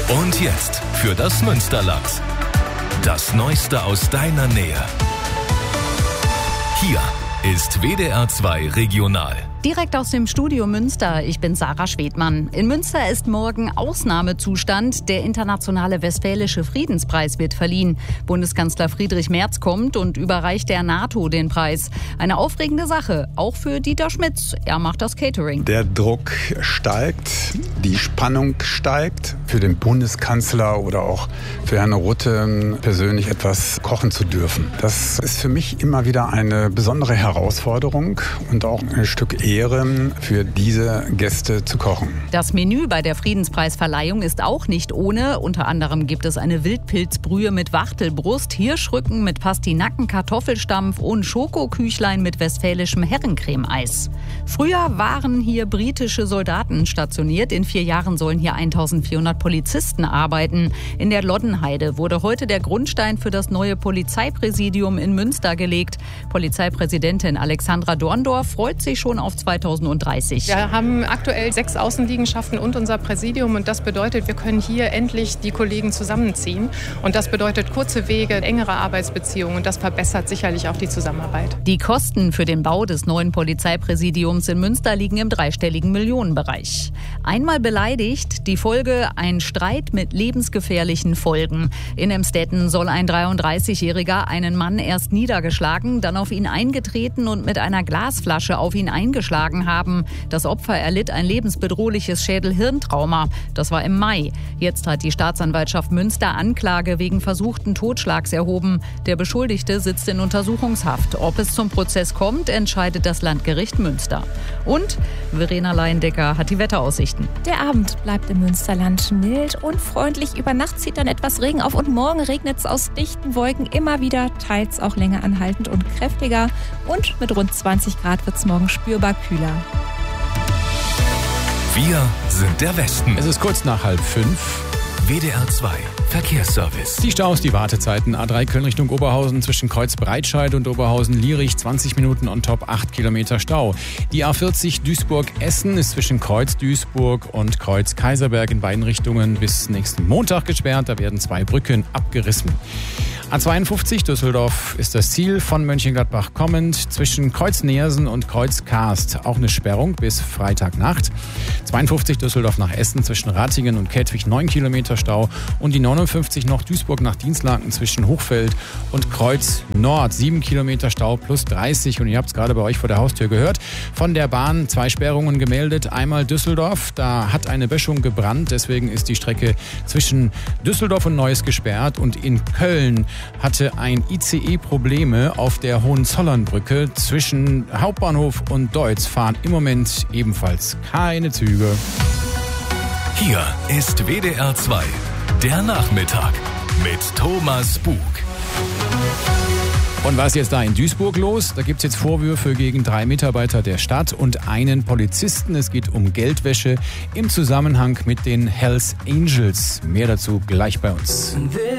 Und jetzt für das Münsterland. Das Neueste aus deiner Nähe. Hier ist WDR 2 Regional. Direkt aus dem Studio Münster, ich bin Sarah Schwedmann. In Münster ist morgen Ausnahmezustand. Der internationale Westfälische Friedenspreis wird verliehen. Bundeskanzler Friedrich Merz kommt und überreicht der NATO den Preis. Eine aufregende Sache, auch für Dieter Schmitz. Er macht das Catering. Der Druck steigt, die Spannung steigt. Für den Bundeskanzler oder auch für Herrn Rutte persönlich etwas kochen zu dürfen. Das ist für mich immer wieder eine besondere Herausforderung und auch ein Stück Ehre, für diese Gäste zu kochen. Das Menü bei der Friedenspreisverleihung ist auch nicht ohne. Unter anderem gibt es eine Wildpilzbrühe mit Wachtelbrust, Hirschrücken mit Pastinaken, Kartoffelstampf und Schokoküchlein mit westfälischem Herrencremeeis. Früher waren hier britische Soldaten stationiert. In 4 Jahren sollen hier 1400 Polizisten arbeiten. In der Loddenheide wurde heute der Grundstein für das neue Polizeipräsidium in Münster gelegt. Polizeipräsidentin Alexandra Dorndorf freut sich schon auf 2030. Wir haben aktuell 6 Außenliegenschaften und unser Präsidium und das bedeutet, wir können hier endlich die Kollegen zusammenziehen und das bedeutet kurze Wege, engere Arbeitsbeziehungen und das verbessert sicherlich auch die Zusammenarbeit. Die Kosten für den Bau des neuen Polizeipräsidiums in Münster liegen im dreistelligen Millionenbereich. Einmal beleidigt, die Folge ein Streit mit lebensgefährlichen Folgen. In Emstetten soll ein 33-Jähriger einen Mann erst niedergeschlagen, dann auf ihn eingetreten und mit einer Glasflasche auf ihn eingeschlagen haben. Das Opfer erlitt ein lebensbedrohliches Schädel-Hirntrauma. Das war im Mai. Jetzt hat die Staatsanwaltschaft Münster Anklage wegen versuchten Totschlags erhoben. Der Beschuldigte sitzt in Untersuchungshaft. Ob es zum Prozess kommt, entscheidet das Landgericht Münster. Und Verena Leindecker hat die Wetteraussichten. Der Abend bleibt im Münsterland mild und freundlich. Über Nacht zieht dann etwas Regen auf und morgen regnet es aus dichten Wolken immer wieder, teils auch länger anhaltend und kräftiger. Und mit rund 20 Grad wird es morgen spürbar kühler. Wir sind der Westen. Es ist kurz nach 4:30. WDR 2 Verkehrsservice. Die Staus, die Wartezeiten. A3 Köln Richtung Oberhausen zwischen Kreuz-Breitscheid und Oberhausen-Lierich 20 Minuten on top, 8 Kilometer Stau. Die A40 Duisburg-Essen ist zwischen Kreuz-Duisburg und Kreuz-Kaiserberg in beiden Richtungen bis nächsten Montag gesperrt. Da werden 2 Brücken abgerissen. A52 Düsseldorf ist das Ziel von Mönchengladbach kommend. Zwischen Kreuz-Neersen und Kreuz-Karst auch eine Sperrung bis Freitagnacht. 52 Düsseldorf nach Essen zwischen Ratingen und Kettwig 9 Kilometer Stau. Und die 59 noch Duisburg nach Dinslaken zwischen Hochfeld und Kreuz Nord. 7 Kilometer Stau plus 30. Und ihr habt es gerade bei euch vor der Haustür gehört. Von der Bahn 2 Sperrungen gemeldet. Einmal Düsseldorf, da hat eine Böschung gebrannt. Deswegen ist die Strecke zwischen Düsseldorf und Neuss gesperrt. Und in Köln hatte ein ICE Probleme auf der Hohenzollernbrücke. Zwischen Hauptbahnhof und Deutz fahren im Moment ebenfalls keine Züge. Hier ist WDR 2, der Nachmittag mit Thomas Bug. Und was ist jetzt da in Duisburg los? Da gibt es jetzt Vorwürfe gegen 3 Mitarbeiter der Stadt und einen Polizisten. Es geht um Geldwäsche im Zusammenhang mit den Hells Angels. Mehr dazu gleich bei uns.